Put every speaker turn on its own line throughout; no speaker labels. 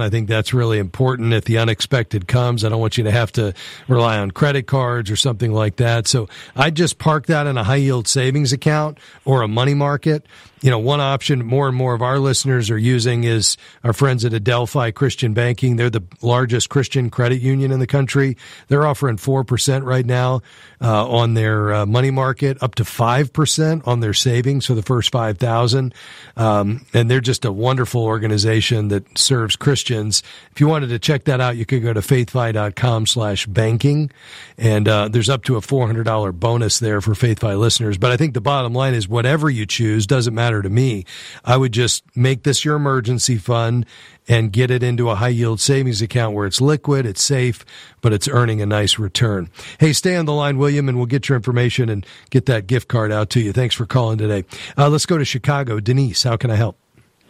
account. I think that's really important if the unexpected comes. I don't want you to have to rely on credit cards or something like that. So I just park that in a high-yield savings account or a money market. One option more and more of our listeners are using is our friends at Adelphi Christian Banking. They're the largest Christian credit union in the country. They're offering 4% right now on their money market, up to 5% on their savings for the first $5,000. And they're just a wonderful organization that serves Christians. If you wanted to check that out, you could go to faithfi.com/banking. And there's up to a $400 bonus there for FaithFi listeners. But I think the bottom line is whatever you choose doesn't matter to me. I would just make this your emergency fund and get it into a high-yield savings account where it's liquid, it's safe, but it's earning a nice return. Hey, stay on the line, William, and we'll get your information and get that gift card out to you. Thanks for calling today. Let's go to Chicago. Denise, how can I help?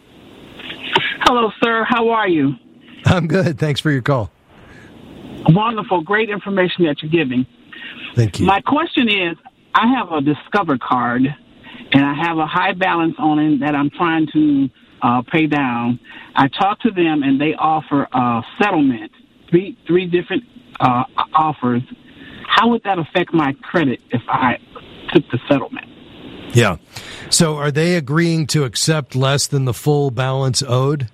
Hello, sir. How are you?
I'm good. Thanks for your call.
Wonderful. Great information that you're giving.
Thank you.
My question is, I have a Discover card, and I have a high balance on it that I'm trying to pay down. I talked to them, and they offer a settlement, three different offers. How would that affect my credit if I took the settlement?
Yeah. So are they agreeing to accept less than the full balance owed?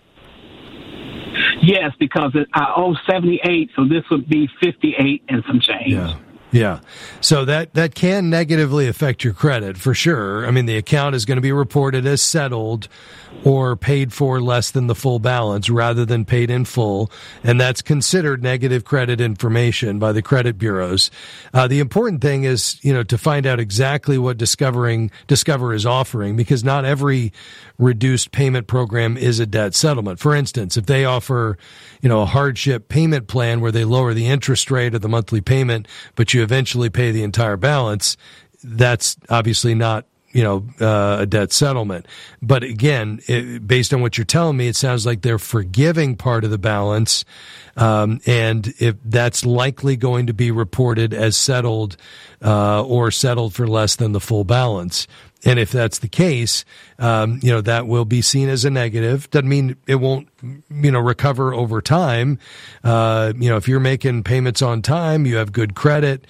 Yes, because I owe 78, so this would be 58 and some change.
Yeah. So that can negatively affect your credit for sure. I mean, the account is going to be reported as settled or paid for less than the full balance rather than paid in full. And that's considered negative credit information by the credit bureaus. The important thing is, to find out exactly what Discover is offering, because not every reduced payment program is a debt settlement. For instance, if they offer, a hardship payment plan where they lower the interest rate of the monthly payment, but you eventually pay the entire balance, that's obviously not, a debt settlement. But again, based on what you're telling me, it sounds like they're forgiving part of the balance. And if that's likely going to be reported as settled, or settled for less than the full balance. And if that's the case, that will be seen as a negative. Doesn't mean it won't, recover over time. If you're making payments on time, you have good credit.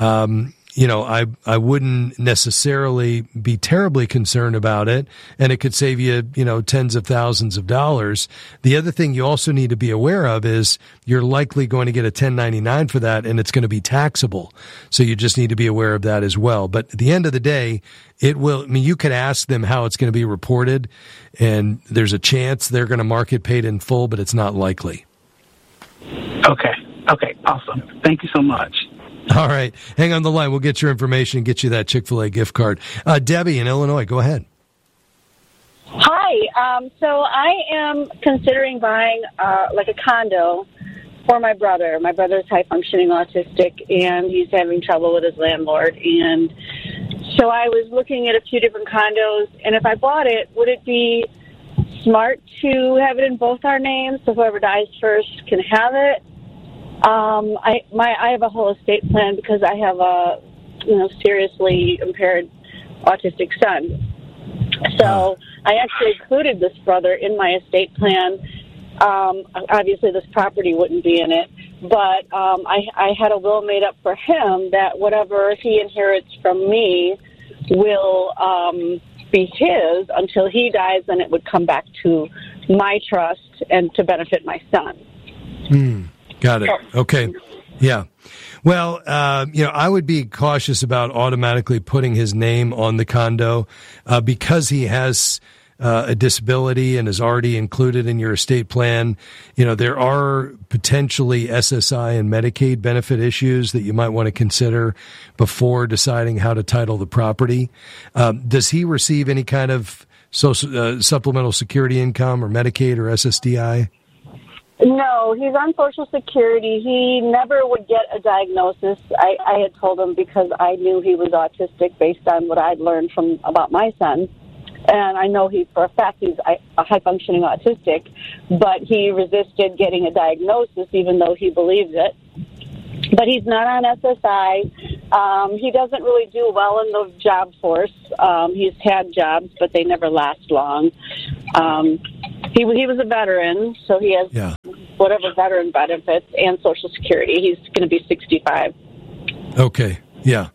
I wouldn't necessarily be terribly concerned about it, and it could save you, tens of thousands of dollars. The other thing you also need to be aware of is you're likely going to get a 1099 for that, and it's going to be taxable. So you just need to be aware of that as well. But at the end of the day, you could ask them how it's going to be reported, and there's a chance they're going to mark it paid in full, but it's not likely.
Okay, awesome. Thank you so much.
All right. Hang on the line. We'll get your information and get you that Chick-fil-A gift card. Debbie in Illinois, go ahead.
Hi. So I am considering buying a condo for my brother. My brother's high-functioning autistic, and he's having trouble with his landlord. And so I was looking at a few different condos, and if I bought it, would it be smart to have it in both our names so whoever dies first can have it? I have a whole estate plan because I have a, seriously impaired autistic son. So I actually included this brother in my estate plan. Obviously this property wouldn't be in it, but I had a will made up for him that whatever he inherits from me will be his until he dies, and it would come back to my trust and to benefit my son.
Got it. Okay. Yeah. Well, I would be cautious about automatically putting his name on the condo because he has a disability and is already included in your estate plan. There are potentially SSI and Medicaid benefit issues that you might want to consider before deciding how to title the property. Does he receive any kind of supplemental security income or Medicaid or SSDI?
No, he's on Social Security. He never would get a diagnosis. I had told him because I knew he was autistic based on what I'd learned about my son. And I know for a fact he's a high-functioning autistic, but he resisted getting a diagnosis even though he believes it. But he's not on SSI. He doesn't really do well in the job force. He's had jobs, but they never last long. He was a veteran, so he has whatever veteran benefits and Social Security. He's going to be 65.
Okay. Yeah.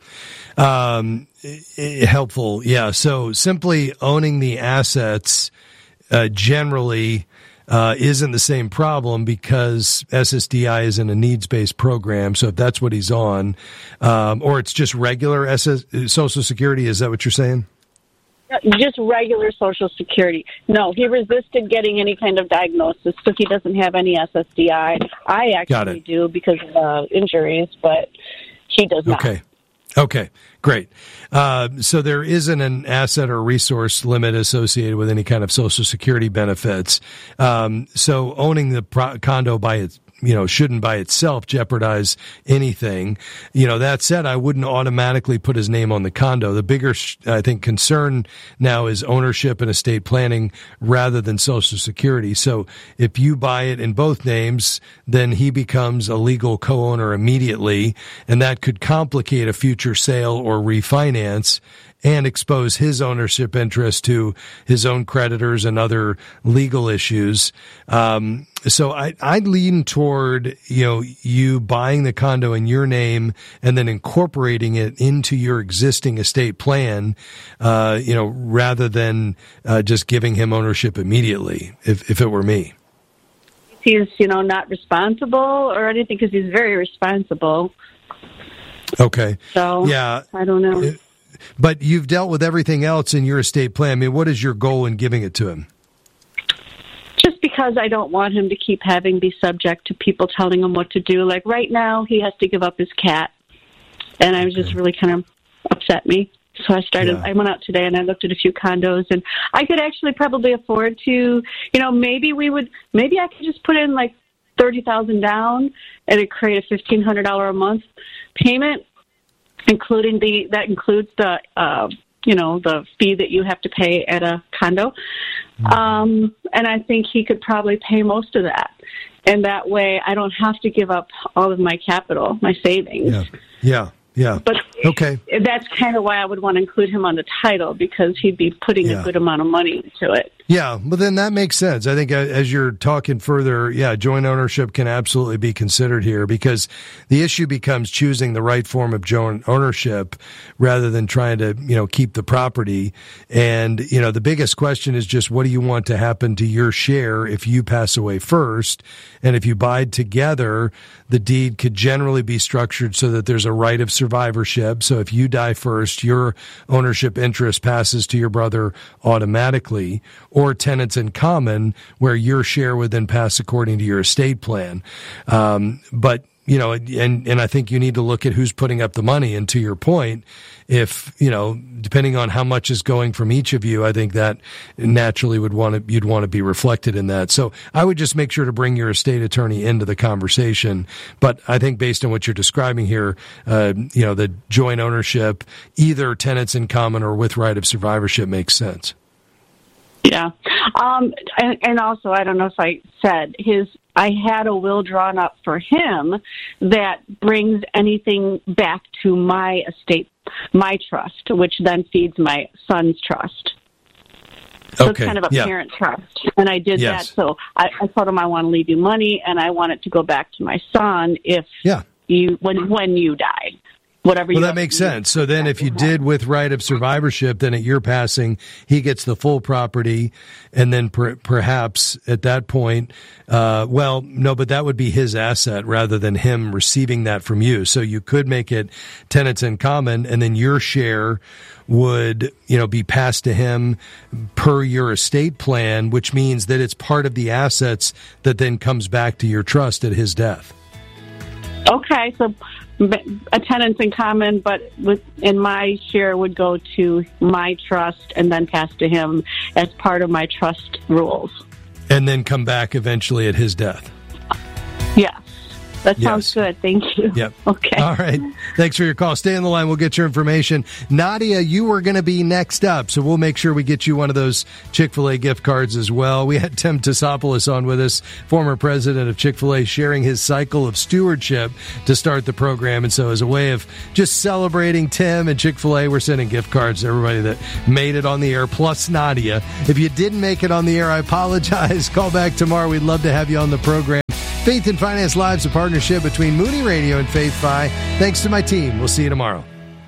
Helpful. Yeah. So simply owning the assets generally isn't the same problem because SSDI isn't a needs-based program. So if that's what he's on, or it's just regular Social Security, is that what you're saying?
Just regular Social Security. No, he resisted getting any kind of diagnosis, so he doesn't have any SSDI. I actually do because of injuries, but he does not.
Okay, great. So there isn't an asset or resource limit associated with any kind of Social Security benefits. So owning the condo shouldn't by itself jeopardize anything. That said, I wouldn't automatically put his name on the condo. The bigger, I think, concern now is ownership and estate planning rather than Social Security. So if you buy it in both names, then he becomes a legal co-owner immediately, and that could complicate a future sale or refinance and expose his ownership interest to his own creditors and other legal issues. So I'd lean toward, you buying the condo in your name and then incorporating it into your existing estate plan, rather than just giving him ownership immediately, if it were me.
He's, not responsible or anything because he's very responsible.
Okay.
So,
yeah.
I don't know.
But you've dealt with everything else in your estate plan. I mean, what is your goal in giving it to him?
Just because I don't want him to keep be subject to people telling him what to do. Like right now, he has to give up his cat. And I was just really kind of upset me. So I went out today and I looked at a few condos, and I could actually probably afford to, maybe I could just put in like $30,000 down and it create a $1,500 a month payment. That includes the the fee that you have to pay at a condo. And I think he could probably pay most of that. And that way I don't have to give up all of my capital, my savings.
Yeah.
But
okay,
that's kind of why I would want to include him on the title, because he'd be putting a good amount of money into it.
Yeah, well, then that makes sense. I think as you're talking further, joint ownership can absolutely be considered here, because the issue becomes choosing the right form of joint ownership rather than trying to, keep the property. And, the biggest question is just, what do you want to happen to your share if you pass away first? And if you buy together, the deed could generally be structured so that there's a right of survivorship. So if you die first, your ownership interest passes to your brother automatically, or tenants in common, where your share would then pass according to your estate plan. But, and I think you need to look at who's putting up the money. And to your point, if, depending on how much is going from each of you, I think that naturally you'd want to be reflected in that. So I would just make sure to bring your estate attorney into the conversation. But I think based on what you're describing here, the joint ownership, either tenants in common or with right of survivorship, makes sense.
Yeah. And also, I don't know if I said, I had a will drawn up for him that brings anything back to my estate, my trust, which then feeds my son's trust. So it's kind of a parent trust. And I did that. So I told him I want to leave you money, and I want it to go back to my son when you die. Whatever. Well,
that makes sense. So then if you did with right of survivorship, then at your passing, he gets the full property. And then perhaps at that point, but that would be his asset rather than him receiving that from you. So you could make it tenants in common, and then your share would, be passed to him per your estate plan, which means that it's part of the assets that then comes back to your trust at his death.
Okay, so a tenants in common, but in my share would go to my trust and then pass to him as part of my trust rules.
And then come back eventually at his death.
Yes. That sounds good. Thank you.
Yep.
Okay.
All right. Thanks for your call. Stay on the line. We'll get your information. Nadia, you are going to be next up, so we'll make sure we get you one of those Chick-fil-A gift cards as well. We had Tim Tassopoulos on with us, former president of Chick-fil-A, sharing his cycle of stewardship to start the program. And so as a way of just celebrating Tim and Chick-fil-A, we're sending gift cards to everybody that made it on the air, plus Nadia. If you didn't make it on the air, I apologize. Call back tomorrow. We'd love to have you on the program. Faith and Finance Live is a partnership between Mooney Radio and Faith Fi. Thanks to my team. We'll see you tomorrow.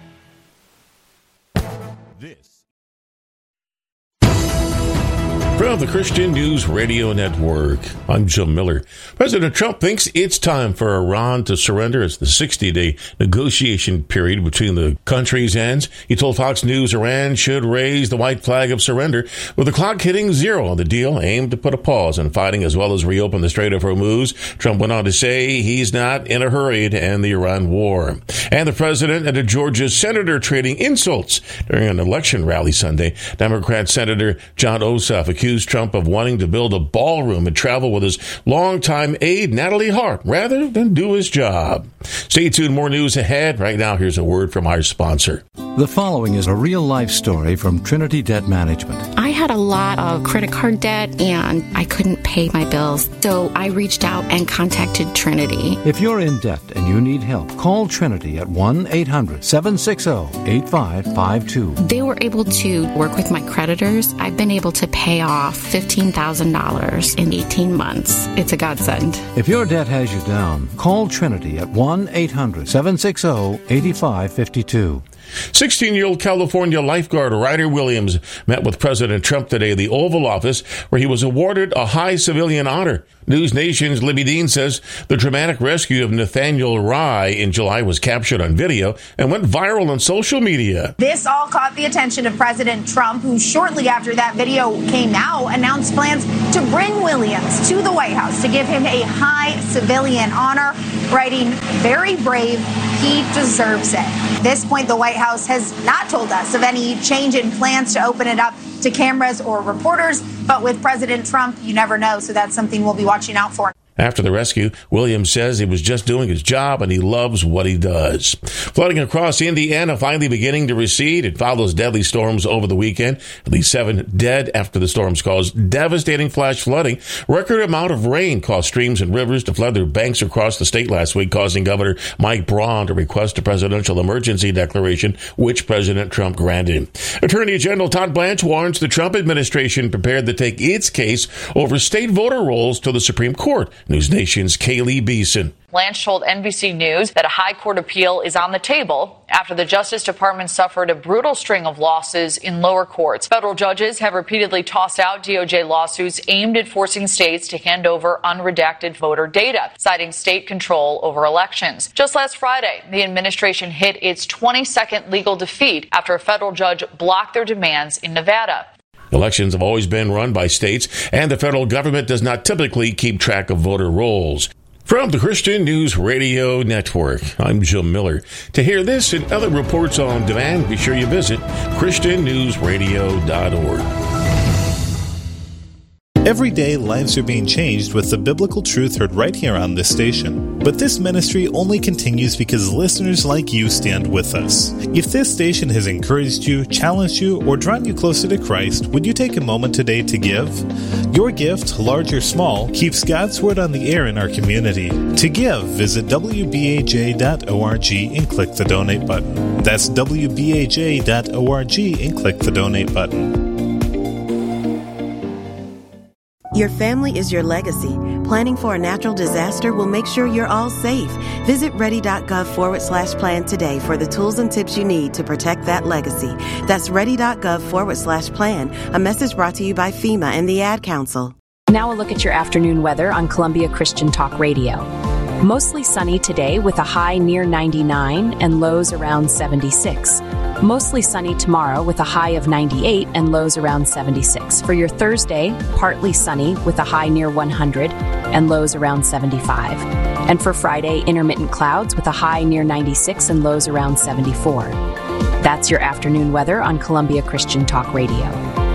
From the Christian News Radio Network, I'm Jim Miller. President Trump thinks it's time for Iran to surrender as the 60-day negotiation period between the countries ends. He told Fox News Iran should raise the white flag of surrender, with the clock hitting zero on the deal aimed to put a pause in fighting as well as reopen the Strait of Hormuz. Trump went on to say he's not in a hurry to end the Iran war. And the president and a Georgia senator trading insults during an election rally Sunday. Democrat Senator John Ossoff accused Trump of wanting to build a ballroom and travel with his longtime aide, Natalie Hart, rather than do his job. Stay tuned. More news ahead. Right now, here's a word from our sponsor.
The following is a real-life story from Trinity Debt Management.
I had a lot of credit card debt, and I couldn't pay my bills, so I reached out and contacted Trinity.
If you're in debt and you need help, call Trinity at 1-800-760-8552.
They were able to work with my creditors. I've been able to pay off $15,000 in 18 months. It's a godsend.
If your debt has you down, call Trinity at 1-800-760-8552.
16-year-old California lifeguard Ryder Williams met with President Trump today at the Oval Office, where he was awarded a high civilian honor. News Nation's Libby Dean says the dramatic rescue of Nathaniel Rye in July was captured on video and went viral on social media.
This all caught the attention of President Trump, who shortly after that video came out announced plans to bring Williams to the White House to give him a high civilian honor, writing, "Very brave, he deserves it." At this point, the White House has not told us of any change in plans to open it up to cameras or reporters, but with President Trump, you never know, so that's something we'll be watching out for.
After the rescue, Williams says he was just doing his job and he loves what he does. Flooding across Indiana finally beginning to recede. It follows deadly storms over the weekend. At least 7 dead after the storms caused devastating flash flooding. Record amount of rain caused streams and rivers to flood their banks across the state last week, causing Governor Mike Braun to request a presidential emergency declaration, which President Trump granted. Attorney General Todd Blanche warns the Trump administration prepared to take its case over state voter rolls to the Supreme Court. News Nation's Kaylee Beeson.
Blanche told NBC News that a high court appeal is on the table after the Justice Department suffered a brutal string of losses in lower courts. Federal judges have repeatedly tossed out DOJ lawsuits aimed at forcing states to hand over unredacted voter data, citing state control over elections. Just last Friday, the administration hit its 22nd legal defeat after a federal judge blocked their demands in Nevada.
Elections have always been run by states, and the federal government does not typically keep track of voter rolls. From the Christian News Radio Network, I'm Jim Miller. To hear this and other reports on demand, be sure you visit ChristianNewsRadio.org.
Every day, lives are being changed with the biblical truth heard right here on this station. But this ministry only continues because listeners like you stand with us. If this station has encouraged you, challenged you, or drawn you closer to Christ, would you take a moment today to give? Your gift, large or small, keeps God's Word on the air in our community. To give, visit WBAJ.org and click the donate button. That's WBAJ.org and click the donate button.
Your family is your legacy. Planning for a natural disaster will make sure you're all safe. Visit ready.gov/plan today for the tools and tips you need to protect that legacy. That's ready.gov/plan. A message brought to you by FEMA and the Ad Council.
Now a look at your afternoon weather on Columbia Christian Talk Radio. Mostly sunny today with a high near 99 and lows around 76. Mostly sunny tomorrow with a high of 98 and lows around 76. For your Thursday, partly sunny with a high near 100 and lows around 75. And for Friday, intermittent clouds with a high near 96 and lows around 74. That's your afternoon weather on Columbia Christian Talk Radio.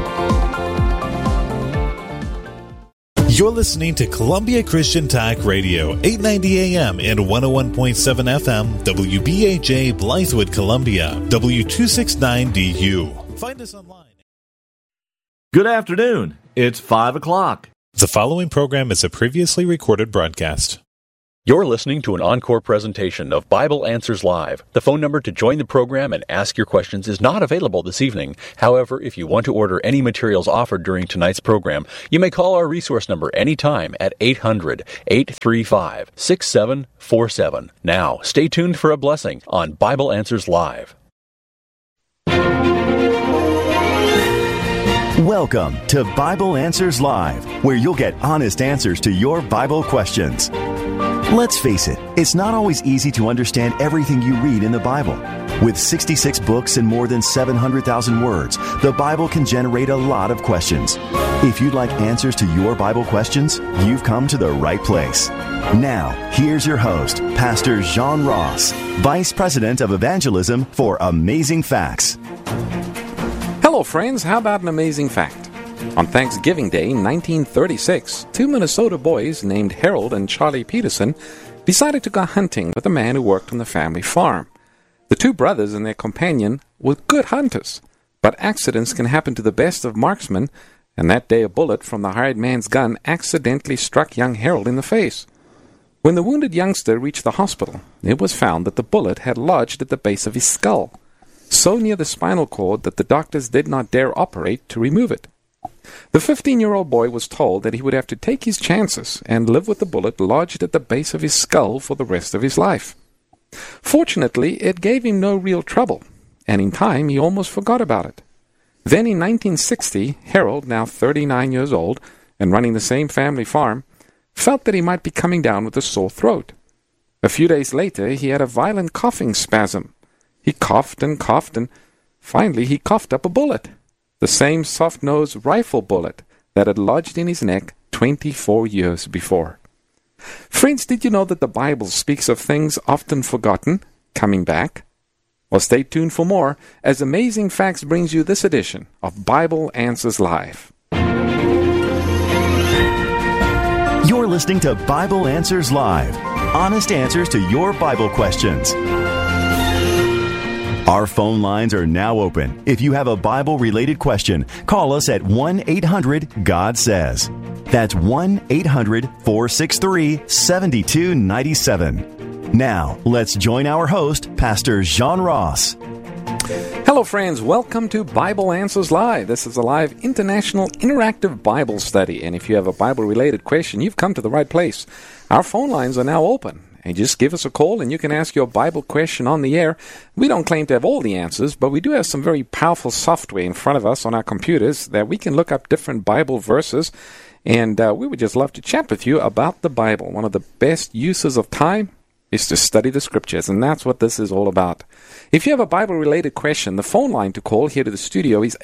You're listening to Columbia Christian Talk Radio, 890 AM and 101.7 FM, WBAJ, Blythewood, Columbia, W269DU. Find us online.
Good afternoon. It's 5 o'clock.
The following program is a previously recorded broadcast.
You're listening to an encore presentation of Bible Answers Live. The phone number to join the program and ask your questions is not available this evening. However, if you want to order any materials offered during tonight's program, you may call our resource number anytime at 800-835-6747. Now, stay tuned for a blessing on Bible Answers Live.
Welcome to Bible Answers Live, where you'll get honest answers to your Bible questions. Let's face it, it's not always easy to understand everything you read in the Bible. With 66 books and more than 700,000 words, the Bible can generate a lot of questions. If you'd like answers to your Bible questions, you've come to the right place. Now, here's your host, Pastor John Ross, Vice President of Evangelism for Amazing Facts.
Hello, friends. How about an amazing fact? On Thanksgiving Day in 1936, two Minnesota boys named Harold and Charlie Peterson decided to go hunting with a man who worked on the family farm. The two brothers and their companion were good hunters, but accidents can happen to the best of marksmen, and that day a bullet from the hired man's gun accidentally struck young Harold in the face. When the wounded youngster reached the hospital, it was found that the bullet had lodged at the base of his skull, so near the spinal cord that the doctors did not dare operate to remove it. The 15-year-old boy was told that he would have to take his chances and live with the bullet lodged at the base of his skull for the rest of his life. Fortunately, it gave him no real trouble, and in time he almost forgot about it. Then in 1960, Harold, now 39 years old and running the same family farm, felt that he might be coming down with a sore throat. A few days later, he had a violent coughing spasm. He coughed, and finally he coughed up a bullet. The same soft-nosed rifle bullet that had lodged in his neck 24 years before. Friends, did you know that the Bible speaks of things often forgotten coming back? Well, stay tuned for more as Amazing Facts brings you this edition of Bible Answers Live.
You're listening to Bible Answers Live, honest answers to your Bible questions. Our phone lines are now open. If you have a Bible-related question, call us at 1-800-GOD-SAYS. That's 1-800-463-7297. Now, let's join our host, Pastor John Ross.
Hello, friends. Welcome to Bible Answers Live. This is a live international interactive Bible study, and if you have a Bible-related question, you've come to the right place. Our phone lines are now open. And just give us a call and you can ask your Bible question on the air. We don't claim to have all the answers, but we do have some very powerful software in front of us on our computers that we can look up different Bible verses. And we would just love to chat with you about the Bible. One of the best uses of time is to study the Scriptures, and that's what this is all about. If you have a Bible-related question, the phone line to call here to the studio is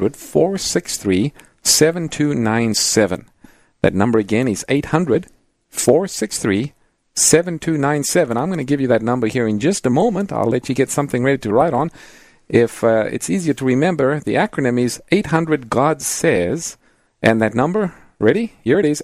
800-463-7297. That number again is 800-463-7297. 7297. I'm going to give you that number here in just a moment. I'll let you get something ready to write on. If it's easier to remember, the acronym is 800-GOD-SAYS. And that number, ready? Here it is,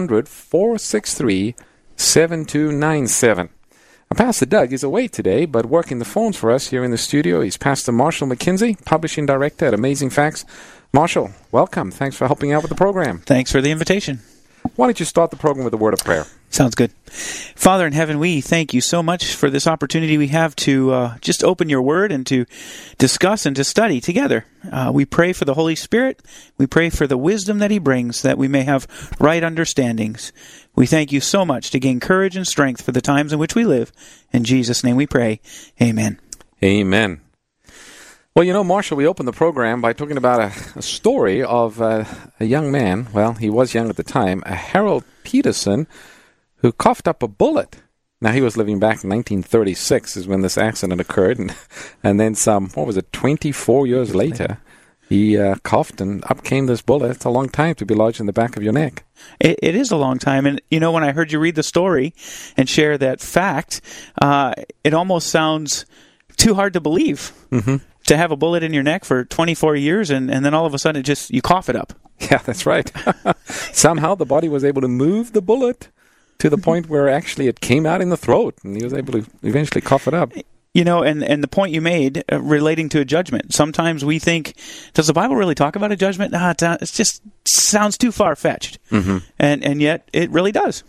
800-463-7297. Pastor Doug is away today, but working the phones for us here in the studio is Pastor Marshall McKenzie, Publishing Director at Amazing Facts. Marshall, welcome. Thanks for helping out with the program.
Thanks for the invitation.
Why don't you start the program with a word of prayer?
Sounds good. Father in heaven, we thank you so much for this opportunity we have to just open your word and to discuss and to study together. We pray for the Holy Spirit. We pray for the wisdom that he brings, that we may have right understandings. We thank you so much to gain courage and strength for the times in which we live. In Jesus' name we pray. Amen.
Amen. Well, you know, Marshall, we opened the program by talking about a story of a young man. Well, he was young at the time, a Harold Peterson, who coughed up a bullet. Now, he was living back in 1936 is when this accident occurred. And then 24 years later, he coughed and up came this bullet. It's a long time to be lodged in the back of your neck.
It is a long time. And, you know, when I heard you read the story and share that fact, it almost sounds too hard to believe. Mm-hmm. To have a bullet in your neck for 24 years and then all of a sudden you cough it up.
Yeah, that's right. Somehow the body was able to move the bullet to the point where actually it came out in the throat and he was able to eventually cough it up.
You know, and the point you made relating to a judgment. Sometimes we think, does the Bible really talk about a judgment? It just sounds too far-fetched. Mm-hmm. And yet it really does.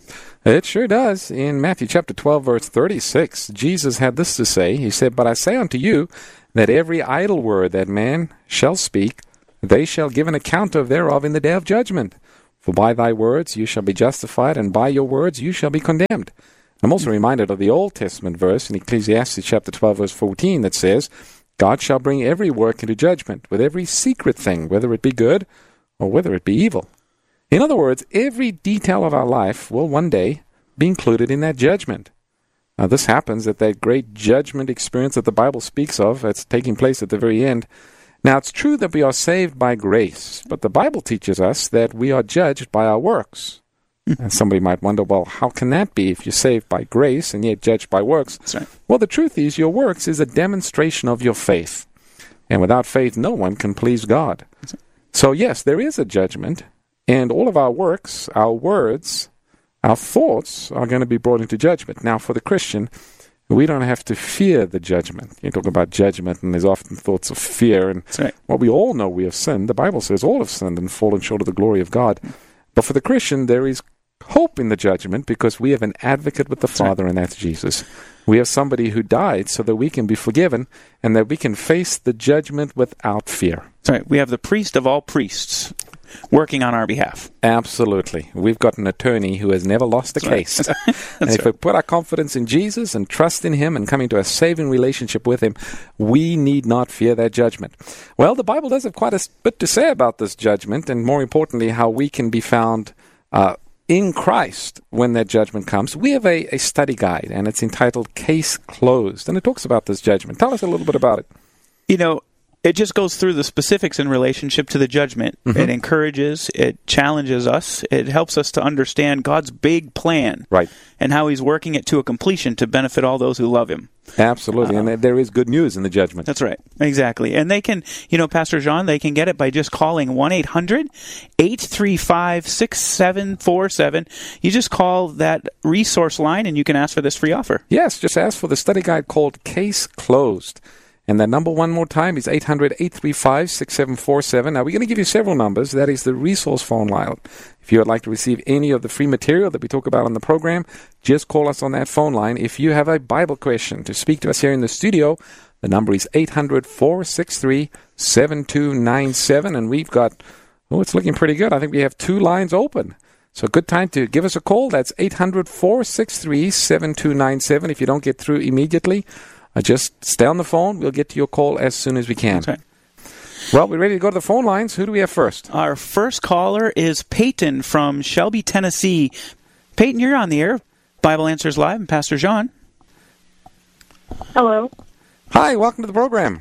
It sure does. In Matthew chapter 12, verse 36, Jesus had this to say. He said, "But I say unto you, that every idle word that man shall speak, they shall give an account of thereof in the day of judgment. For by thy words you shall be justified, and by your words you shall be condemned." I'm also reminded of the Old Testament verse in Ecclesiastes chapter 12, verse 14, that says, "God shall bring every work into judgment, with every secret thing, whether it be good or whether it be evil." In other words, every detail of our life will one day be included in that judgment. Now, this happens at that great judgment experience that the Bible speaks of. That's taking place at the very end. Now, it's true that we are saved by grace, but the Bible teaches us that we are judged by our works. And somebody might wonder, well, how can that be if you're saved by grace and yet judged by works?
That's right.
Well, the truth is your works is a demonstration of your faith. And without faith, no one can please God. So, yes, there is a judgment. And all of our works, our words, our thoughts are going to be brought into judgment. Now, for the Christian, we don't have to fear the judgment. You talk about judgment, and there's often thoughts of fear. And
That's right.
Well, we all know we have sinned. The Bible says all have sinned and fallen short of the glory of God. But for the Christian, there is hope in the judgment because we have an advocate with the Father, and that's Jesus. We have somebody who died so that we can be forgiven and that we can face the judgment without fear.
That's right. We have the priest of all priests working on our behalf.
Absolutely. We've got an attorney who has never lost a case. And if we put our confidence in Jesus and trust in Him and come into a saving relationship with Him, we need not fear that judgment. Well, the Bible does have quite a bit to say about this judgment, and more importantly, how we can be found in Christ when that judgment comes. We have a study guide, and it's entitled Case Closed, and it talks about this judgment. Tell us a little bit about it.
You know, it just goes through the specifics in relationship to the judgment. Mm-hmm. It encourages, it challenges us, it helps us to understand God's big plan,
right,
and how He's working it to a completion to benefit all those who love Him.
Absolutely, and there is good news in the judgment.
That's right, exactly. And they can, Pastor John, they can get it by just calling 1-800-835-6747. You just call that resource line and you can ask for this free offer.
Yes, just ask for the study guide called Case Closed. And that number one more time is 800-835-6747. Now, we're going to give you several numbers. That is the resource phone line. If you would like to receive any of the free material that we talk about on the program, just call us on that phone line. If you have a Bible question to speak to us here in the studio, the number is 800-463-7297. And we've got, it's looking pretty good. I think we have 2 lines open. So good time to give us a call. That's 800-463-7297. If you don't get through immediately, just stay on the phone. We'll get to your call as soon as we can.
That's right.
Well, we're ready to go to the phone lines. Who do we have first?
Our first caller is Peyton from Shelby, Tennessee. Peyton, you're on the air. Bible Answers Live and Pastor John.
Hello.
Hi, welcome to the program.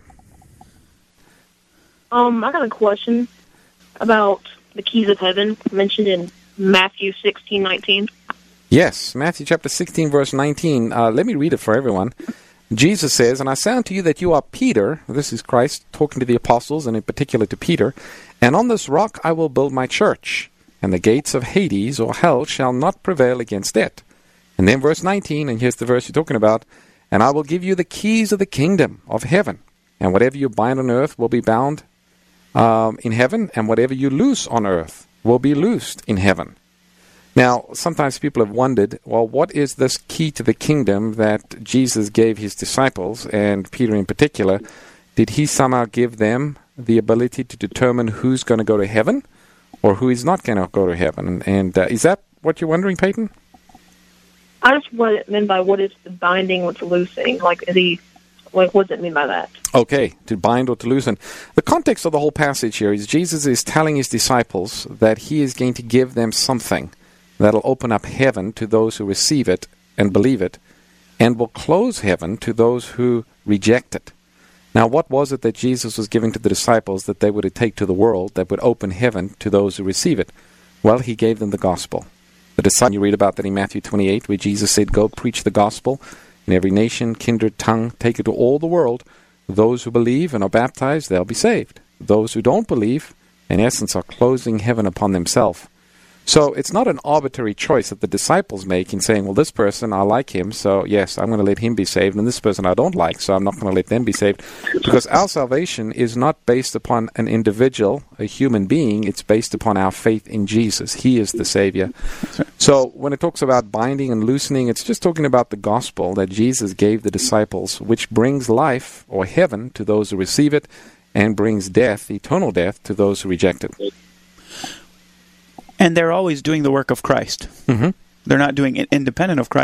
I got a question about the keys of heaven mentioned in Matthew 16:19.
Yes, Matthew chapter 16, verse 19. Let me read it for everyone. Jesus says, "And I say unto you that you are Peter," this is Christ talking to the apostles, and in particular to Peter, "and on this rock I will build my church, and the gates of Hades or hell shall not prevail against it." And then verse 19, and here's the verse you're talking about, "And I will give you the keys of the kingdom of heaven, and whatever you bind on earth will be bound in heaven, and whatever you loose on earth will be loosed in heaven." Now, sometimes people have wondered, well, what is this key to the kingdom that Jesus gave his disciples, and Peter in particular? Did he somehow give them the ability to determine who's going to go to heaven or who is not going to go to heaven? And is that what you're wondering, Peyton?
I just what it meant by what is the binding, what's loosing. What does it mean by that?
Okay, to bind or to loosen. The context of the whole passage here is Jesus is telling his disciples that he is going to give them something that'll open up heaven to those who receive it and believe it, and will close heaven to those who reject it. Now, what was it that Jesus was giving to the disciples that they would take to the world that would open heaven to those who receive it? Well, he gave them the gospel. The disciples, you read about that in Matthew 28, where Jesus said, "Go preach the gospel in every nation, kindred, tongue, take it to all the world. Those who believe and are baptized, they'll be saved. Those who don't believe, in essence, are closing heaven upon themselves." So it's not an arbitrary choice that the disciples make in saying, well, this person, I like him, so yes, I'm going to let him be saved, and this person I don't like, so I'm not going to let them be saved. Because our salvation is not based upon an individual, a human being, it's based upon our faith in Jesus. He is the Savior. So when it talks about binding and loosening, it's just talking about the gospel that Jesus gave the disciples, which brings life or heaven to those who receive it, and brings death, eternal death, to those who reject it.
And they're always doing the work of Christ.
Mm-hmm.
They're not doing it independent of Christ.